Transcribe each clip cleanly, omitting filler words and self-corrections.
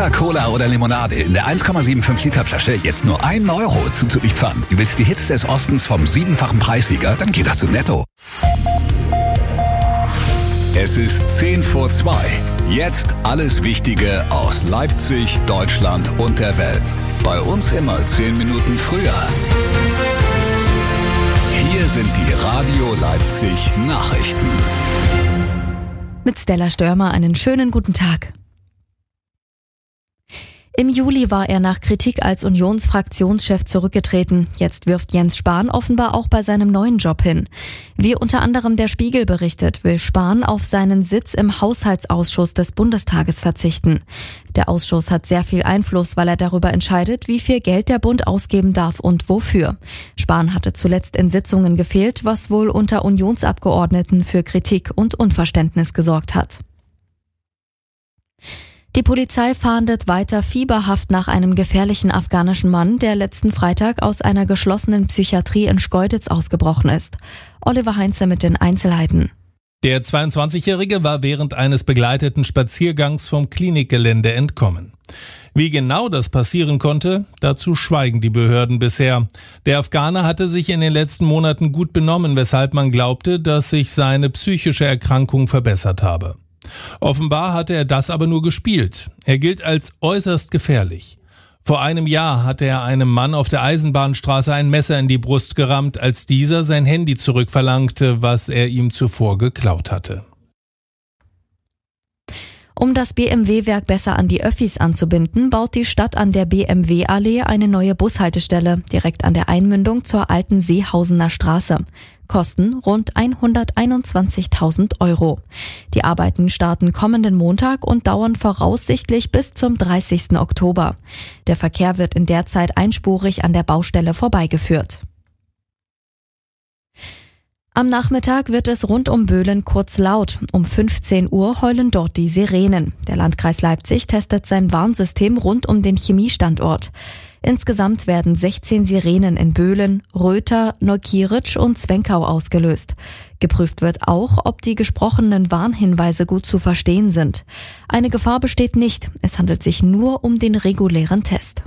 Fanta, Cola oder Limonade in der 1,75 Liter Flasche jetzt nur 1 Euro zuzuliefern. Du willst die Hits des Ostens vom 7-fachen Preissieger? Dann geh doch zu Netto. Es ist 1:10. Jetzt alles Wichtige aus Leipzig, Deutschland und der Welt. Bei uns immer 10 Minuten früher. Hier sind die Radio Leipzig Nachrichten. Mit Stella Störmer einen schönen guten Tag. Im Juli war er nach Kritik als Unionsfraktionschef zurückgetreten. Jetzt wirft Jens Spahn offenbar auch bei seinem neuen Job hin. Wie unter anderem der Spiegel berichtet, will Spahn auf seinen Sitz im Haushaltsausschuss des Bundestages verzichten. Der Ausschuss hat sehr viel Einfluss, weil er darüber entscheidet, wie viel Geld der Bund ausgeben darf und wofür. Spahn hatte zuletzt in Sitzungen gefehlt, was wohl unter Unionsabgeordneten für Kritik und Unverständnis gesorgt hat. Die Polizei fahndet weiter fieberhaft nach einem gefährlichen afghanischen Mann, der letzten Freitag aus einer geschlossenen Psychiatrie in Schkeuditz ausgebrochen ist. Oliver Heinze mit den Einzelheiten. Der 22-Jährige war während eines begleiteten Spaziergangs vom Klinikgelände entkommen. Wie genau das passieren konnte, dazu schweigen die Behörden bisher. Der Afghaner hatte sich in den letzten Monaten gut benommen, weshalb man glaubte, dass sich seine psychische Erkrankung verbessert habe. Offenbar hatte er das aber nur gespielt. Er gilt als äußerst gefährlich. Vor einem Jahr hatte er einem Mann auf der Eisenbahnstraße ein Messer in die Brust gerammt, als dieser sein Handy zurückverlangte, was er ihm zuvor geklaut hatte. Um das BMW-Werk besser an die Öffis anzubinden, baut die Stadt an der BMW-Allee eine neue Bushaltestelle, direkt an der Einmündung zur alten Seehausener Straße. Kosten rund 121.000 €. Die Arbeiten starten kommenden Montag und dauern voraussichtlich bis zum 30. Oktober. Der Verkehr wird in der Zeit einspurig an der Baustelle vorbeigeführt. Am Nachmittag wird es rund um Böhlen kurz laut. Um 15 Uhr heulen dort die Sirenen. Der Landkreis Leipzig testet sein Warnsystem rund um den Chemiestandort. Insgesamt werden 16 Sirenen in Böhlen, Röther, Neukieritsch und Zwenkau ausgelöst. Geprüft wird auch, ob die gesprochenen Warnhinweise gut zu verstehen sind. Eine Gefahr besteht nicht. Es handelt sich nur um den regulären Test.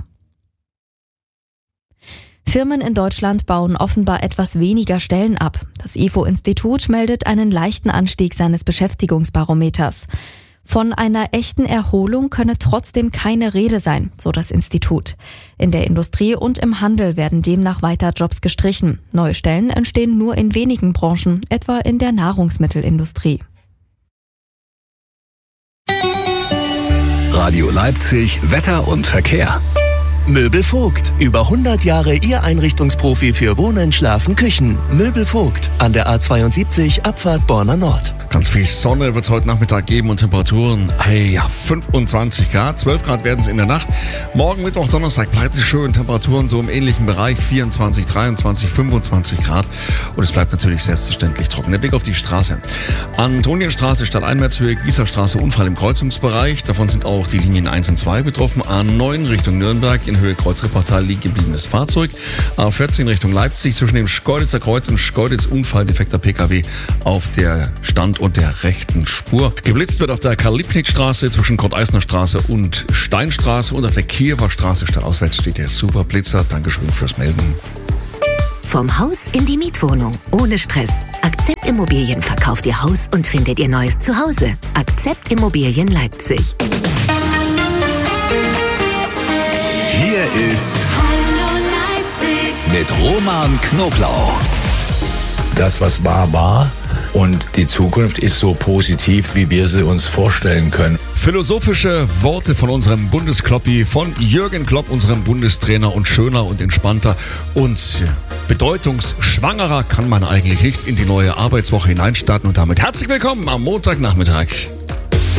Firmen in Deutschland bauen offenbar etwas weniger Stellen ab. Das IFO-Institut meldet einen leichten Anstieg seines Beschäftigungsbarometers. Von einer echten Erholung könne trotzdem keine Rede sein, so das Institut. In der Industrie und im Handel werden demnach weiter Jobs gestrichen. Neue Stellen entstehen nur in wenigen Branchen, etwa in der Nahrungsmittelindustrie. Radio Leipzig, Wetter und Verkehr. Möbel Vogt. Über 100 Jahre Ihr Einrichtungsprofi für Wohnen, Schlafen, Küchen. Möbel Vogt. An der A72 Abfahrt Borna Nord. Ganz viel Sonne wird es heute Nachmittag geben und Temperaturen, 25 Grad, 12 Grad werden es in der Nacht. Morgen, Mittwoch, Donnerstag bleibt es schön, Temperaturen so im ähnlichen Bereich, 24, 23, 25 Grad. Und es bleibt natürlich selbstverständlich trocken. Der Blick auf die Straße. Antonienstraße, Stadteinwärtshöhe, Gießerstraße, Unfall im Kreuzungsbereich. Davon sind auch die Linien 1 und 2 betroffen. A9 Richtung Nürnberg, in Höhe Kreuzreportal liegen gebliebenes Fahrzeug. A14 Richtung Leipzig, zwischen dem Schkeuditzer Kreuz und Schkeuditz Unfall, defekter PKW auf der Stand- und der rechten Spur. Geblitzt wird auf der Karl-Liebknecht-Straße zwischen Kurt-Eisner Straße und Steinstraße und auf der Kiewer Straße stadtauswärts steht der Superblitzer. Dankeschön fürs Melden. Vom Haus in die Mietwohnung. Ohne Stress. Akzept Immobilien verkauft Ihr Haus und findet Ihr neues Zuhause. Akzept Immobilien Leipzig. Hier ist Hallo Leipzig mit Roman Knoblauch. Das, was war und die Zukunft ist so positiv, wie wir sie uns vorstellen können. Philosophische Worte von unserem Bundeskloppi, von Jürgen Klopp, unserem Bundestrainer, und schöner und entspannter und bedeutungsschwangerer kann man eigentlich nicht in die neue Arbeitswoche hineinstarten und damit herzlich willkommen am Montagnachmittag.